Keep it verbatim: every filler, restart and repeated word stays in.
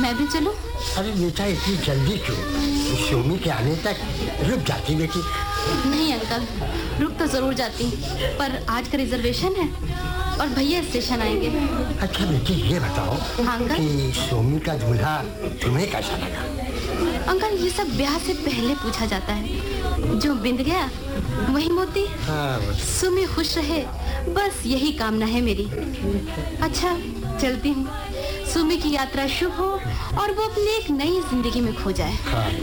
मैं भी चलूं? अरे बेटा, इतनी जल्दी क्यों? सुमी के आने तक रुक जाती बेटी। नहीं अंकल, रुक तो जरूर जाती, पर आज का रिजर्वेशन है और भैया स्टेशन आएंगे। अच्छा बेटी, ये बताओ हाँ, अंकल? कि सुमी का दूल्हा तुम्हें कैसा लगा? अंकल, ये सब ब्याह से पहले पूछा जाता है। जो बिंद गया वही मोती। हाँ। सुमी खुश रहे, बस यही कामना है मेरी। अच्छा, चलती हूँ। सुमी की यात्रा शुभ हो और वो अपनी एक नई जिंदगी में खो जाए। हाँ।